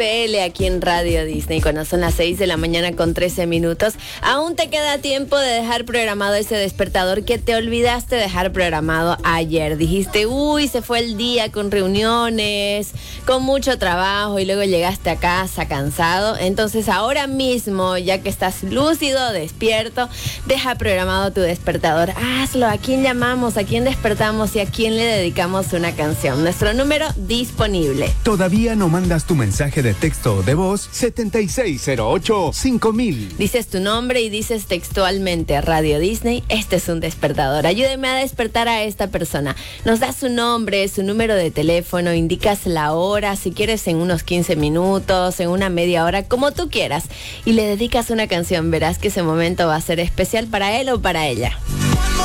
PL aquí en Radio Disney, cuando son las 6 de la mañana con 13 minutos. Aún te queda tiempo de dejar programado ese despertador que te olvidaste dejar programado ayer. Dijiste, uy, se fue el día con reuniones, con mucho trabajo y luego llegaste a casa cansado. Entonces ahora mismo, ya que estás lúcido, despierto, deja programado tu despertador. Hazlo. ¿A quién llamamos? ¿A quién despertamos? ¿Y a quién le dedicamos una canción? Nuestro número disponible. ¿Todavía no mandas tu mensaje de texto o de voz? 7608-5000. Dices tu nombre y dices textualmente Radio Disney, este es un despertador. Ayúdeme a despertar a esta persona. Nos das su nombre, su número de teléfono, indicas la hora, si quieres en unos 15 minutos, en una media hora, como tú quieras. Y le dedicas una canción. Verás que ese momento va a ser especial para él o para ella.